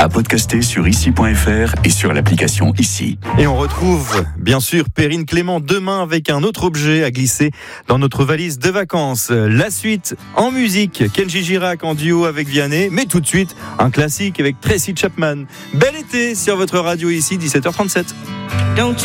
À podcaster sur ici.fr et sur l'application Ici. Et on retrouve bien sûr Perrine Clément demain avec un autre objet à glisser dans notre valise de vacances. La suite en musique, Kenji Girac en duo avec Vianney, mais tout de suite un classique avec Tracy Chapman. Bel été sur votre radio Ici, 17h37.